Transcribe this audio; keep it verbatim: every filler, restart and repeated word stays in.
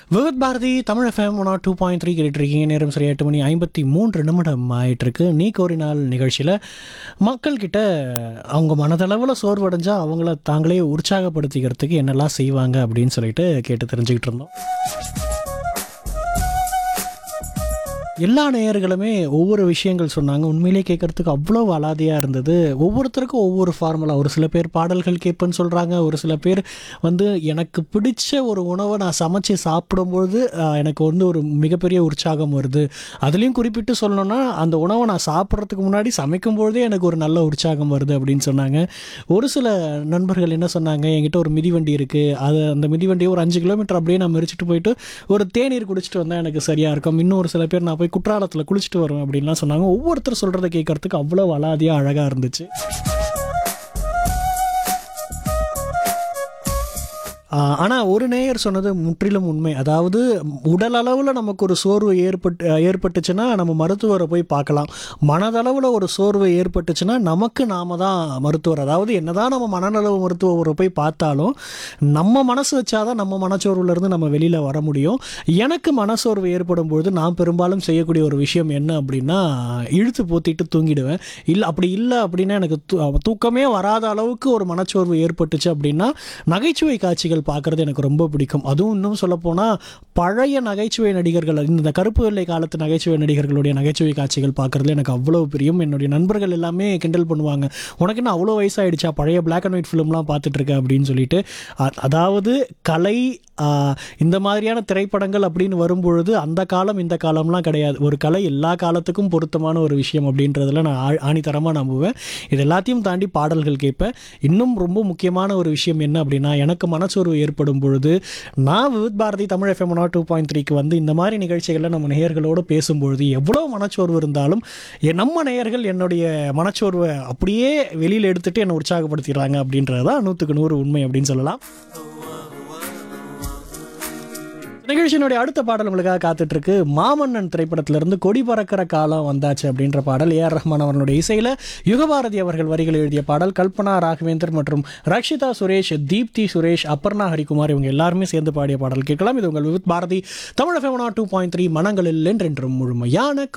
Vividh Bharathi Tamil FM one two point three கேட்டுருக்கீங்க. நேரம் சரி எட்டு மணி ஐம்பத்தி மூன்று நிமிடம் ஆயிட்டிருக்கு. நீ கோரினால் நிகழ்ச்சியில் மக்கள்கிட்ட அவங்க மனதளவில் சோர்வடைஞ்சால் அவங்கள தாங்களே உற்சாகப்படுத்திக்கிறதுக்கு என்னெல்லாம் செய்வாங்க அப்படின்னு சொல்லிட்டு கேட்டு தெரிஞ்சுக்கிட்டு இருந்தோம். எல்லா நேயர்களுமே ஒவ்வொரு விஷயங்கள் சொன்னாங்க. உண்மையிலே கேட்குறதுக்கு அவ்வளோ அலாதியாக இருந்தது. ஒவ்வொருத்தருக்கும் ஒவ்வொரு ஃபார்முலா. ஒரு சில பேர் பாடல்கள் கேட்பேன்னு சொல்கிறாங்க. ஒரு சில பேர் வந்து எனக்கு பிடிச்ச ஒரு உணவை நான் சமைச்சு சாப்பிடும்பொழுது ஆஹ், எனக்கு வந்து ஒரு மிகப்பெரிய உற்சாகம் வருது. அதுலேயும் குறிப்பிட்டு சொல்லணும்னா அந்த உணவை நான் சாப்பிட்றதுக்கு முன்னாடி சமைக்கும்பொழுதே எனக்கு ஒரு நல்ல உற்சாகம் வருது அப்படின்னு சொன்னாங்க. ஒரு சில நண்பர்கள் என்ன சொன்னாங்க, என்கிட்ட ஒரு மிதிவண்டி இருக்குது, அது அந்த மிதிவண்டியை ஒரு அஞ்சு கிலோமீட்டர் அப்படியே நான் மெரிச்சிட்டு போயிட்டு ஒரு தேநீர் குடிச்சிட்டு வந்தால் எனக்கு சரியாக இருக்கும். இன்னும் ஒரு சில பேர் நான் போய் குற்றாலத்தில் குளிச்சுட்டு வருவேன் அப்படின்லாம் சொன்னாங்க. ஒவ்வொருத்தர் சொல்கிறத கேட்கறதுக்கு அவ்வளோ அலாதியாக அழகாக இருந்துச்சு. ஆனால் ஒரு நேயர் சொன்னது முற்றிலும் உண்மை. அதாவது உடல் அளவில் நமக்கு ஒரு சோர்வு ஏற்பட்டு ஏற்பட்டுச்சுன்னா நம்ம மருத்துவரை போய் பார்க்கலாம். மனதளவில் ஒரு சோர்வு ஏற்பட்டுச்சுன்னா நமக்கு நாம தான் மருத்துவர். அதாவது என்னதான் நம்ம மனநலவு மருத்துவரை போய் பார்த்தாலும் நம்ம மனசு வச்சாதான் நம்ம மனச்சோர்வுலேருந்து நம்ம வெளியில் வர முடியும். எனக்கு மனசோர்வு ஏற்படும் பொழுது நான் பெரும்பாலும் செய்யக்கூடிய ஒரு விஷயம் என்ன அப்படின்னா, இழுத்து போத்திட்டு தூங்கிடுவேன். இல்லை அப்படி இல்லை அப்படின்னா எனக்கு தூ தூக்கமே வராத அளவுக்கு ஒரு மனச்சோர்வு ஏற்பட்டுச்சு அப்படின்னா நகைச்சுவை காட்சிகள் பார்க்குறது எனக்கு ரொம்ப பிடிக்கும். அதுவும் இன்னும் சொல்லப்போனால் பழைய நகைச்சுவை நடிகர்கள், இந்த கருப்பு வெள்ளை காலத்து நகைச்சுவை நடிகர்களுடைய நகைச்சுவை காட்சிகள் பார்க்குறதுல எனக்கு அவ்வளோ பிரியம். என்னுடைய நண்பர்கள் எல்லாமே கிண்டல் பண்ணுவாங்க, உனக்கு என்ன அவ்வளோ வயசாகிடுச்சா, பழைய பிளாக் அண்ட் ஒயிட் ஃபிலிம்லாம் பார்த்துட்ருக்க அப்படின்னு சொல்லிட்டு. அ- அதாவது கலை ஆ, இந்த மாதிரியான திரைப்படங்கள் அப்படின்னு வரும்பொழுது அந்த காலம் இந்த காலம்லாம் கிடையாது. ஒரு கலை எல்லா காலத்துக்கும் பொருத்தமான ஒரு விஷயம் அப்படின்றதுல நான் ஆ- ஆணித்தரமாக நம்புவேன். இது எல்லாத்தையும் தாண்டி பாடல்கள் கேட்பேன். இன்னும் ரொம்ப முக்கியமான ஒரு விஷயம் என்ன அப்படின்னா, எனக்கு மனச்சோர்வு ஏற்படும் பொழுது நான் Vividh Bharathi Tamil FM one two point த்ரீக்கு வந்து இந்த மாதிரி நிகழ்ச்சிகளில் நம்ம நேயர்களோடு பேசும்பொழுது எவ்வளோ மனச்சோர்வு இருந்தாலும் எ- நம்ம நேயர்கள் என்னுடைய மனச்சோர்வை அப்படியே வெளியில் எடுத்துட்டு என்னை உற்சாகப்படுத்திடுறாங்க அப்படின்றது தான் நூற்றுக்கு நூறு உண்மை அப்படின்னு சொல்லலாம். நிகழ்ச்சியினுடைய அடுத்த பாடல் உங்களுக்காக காத்துட்டு இருக்கு. மாமன்னன் திரைப்படத்திலிருந்து கொடி பறக்கிற காலம் வந்தாச்சு அப்படின்ற பாடல் ஏ ஆர் ரஹ்மான் அவர்களுடைய இசையில யுகபாரதி அவர்கள் வரிகள் எழுதிய பாடல். கல்பனா ராகவேந்தர் மற்றும் ரக்ஷிதா சுரேஷ், தீப்தி சுரேஷ், அப்பர்ணா ஹரிகுமார் இவங்க எல்லாருமே சேர்ந்து பாடிய பாடல் கேட்கலாம். இது உங்கள் Vividh Bharathi Tamil FM two point three மனங்களில் என்றென்றும் முழுமையான